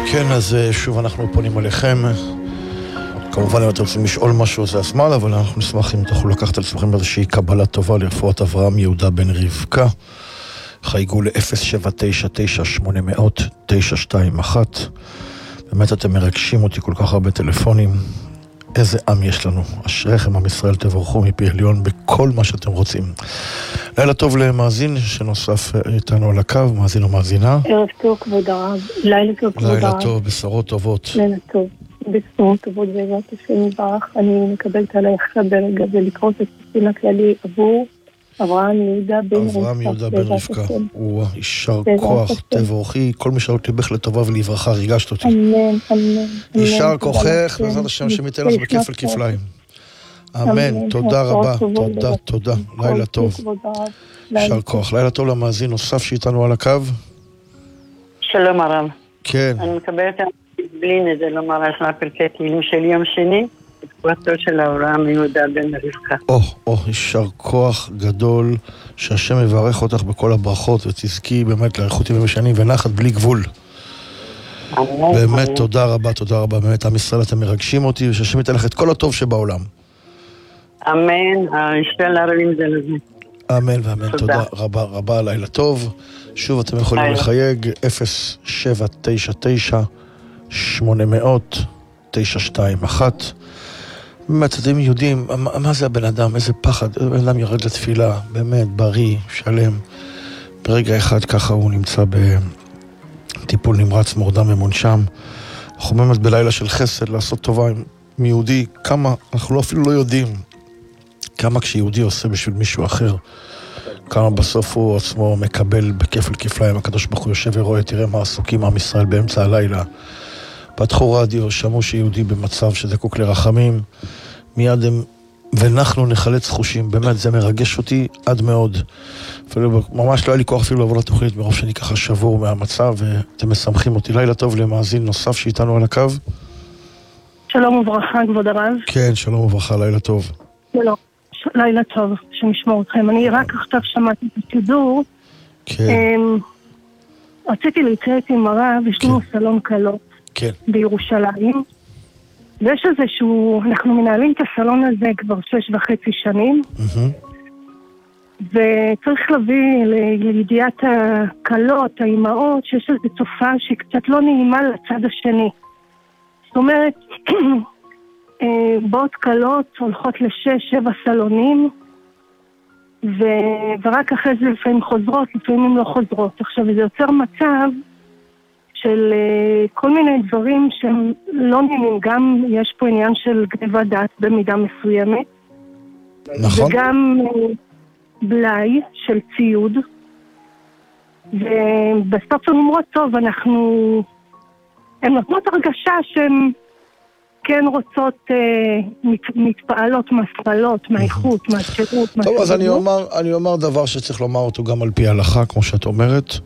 כן, אז שוב אנחנו פונים עליכם. כמובן אם אתם רוצים לשאול משהו זה הזמן, אבל אנחנו נשמח אם תוכלו לקחת על עצמכם איזושהי קבלה טובה לרפואת אברהם יהודה בן רבקה. חייגו ל-079-800-921. באמת אתם מרגשים אותי כל כך הרבה טלפונים. איזה עם יש לנו. אשריכם עם ישראל, תבורכו מפי עליון בכל מה שאתם רוצים. לילה טוב למאזין שנוסף איתנו על הקו, מאזין או מאזינה. ערב טוב כבוד הרב, לילה טוב כבוד הרב. לילה טוב, בשורות טובות. לילה טוב, בשורות טובות בעזרת השם יתברך. אני מקבלת עליי עכשיו ברגע ולקרוא את התפילין הכללי עבור אברהם יהודה בן רבקה. אברהם יהודה בן רבקה. הוא יישר כוח, תבורכי, כל מי שלא תיבך לטובה ולברכה, ריגשת אותי. אמן, אמן. יישר כוחך, בעזרת השם שמיתן לך בכפל כפליים. אמן, תודה רבה, תודה, לילה טוב. יישר כוח, לילה טוב למאזין נוסף שאיתנו על הקו. שלום הרב. כן. אני מקבלת בלי נזה לומר השנה פרקי תהילים של יום שני, תקוותו של אברהם יהודה בן רבקה. יישר כוח גדול, שהשם יברך אותך בכל הברכות, ותזכי באמת לאריכות ימים ושנים ונחת בלי גבול. באמת תודה רבה, באמת עם ישראל אתם מרגשים אותי, ושהשם ייתן לך את כל הטוב שבעולם. אמן, ישראל ערבים זה לזה. אמן ואמן, תודה רבה, לילה טוב. שוב אתם יכולים לחייג 079-921. באמת, אתם יודעים, מה זה הבן אדם, איזה פחד, הבן אדם יורד לתפילה, באמת, בריא, שלם. ברגע אחד ככה הוא נמצא בטיפול נמרץ, מורדם ומונשם. אנחנו באמת בלילה של חסד, לעשות טובה עם יהודי, כמה, אנחנו אפילו לא יודעים, כמה כשיהודי עושה בשביל מישהו אחר, כמה בסוף הוא עצמו מקבל בכפל כפליים, הקדוש ברוך הוא יושב ורואה, תראה מה עסוקים עם ישראל באמצע הלילה. פתחו רדיו, שמעו שיהודי במצב שזקוק לרחמים, מיד הם, ואנחנו נחלץ חושים, באמת זה מרגש אותי עד מאוד. אפילו, ממש לא היה לי כוח אפילו לעבור לתוכנית, מרוב שאני ככה שבור מהמצב, ואתם משמחים אותי. לילה טוב למאזין נוסף שאיתנו על הקו. שלום וברכה כבוד הרב. כן, שלום וברכה, לילה טוב. לילה טוב, שנשמור אתכם. אני רק עכשיו שמעתי את השידור. כן. רציתי להתייעץ עם הרב, יש לנו סלון קלות. כן. בירושלים, ויש איזשהו, אנחנו מנהלים את הסלון הזה כבר 6.5 שנים, וצריך להביא לידיעת הקלות, האימהות, שיש איזו תופעה שהיא קצת לא נעימה לצד השני. זאת אומרת, באות קלות הולכות ל6-7 סלונים, ורק אחרי זה לפעמים חוזרות, לפעמים לא חוזרות. עכשיו, זה יוצר מצב של כל מיני דברים שהם לא נעימים, גם יש פה עניין של גניבת דעת במידה מסוימת. נכון. וגם בלאי של ציוד. ובסוף הן אומרות, טוב, הן נותנות הרגשה שהן כן רוצות, מתפעלות מהספלות, מהאיכות, מהשירות. טוב, אז אני אומר דבר שצריך לומר אותו גם על פי ההלכה, כמו שאת אומרת.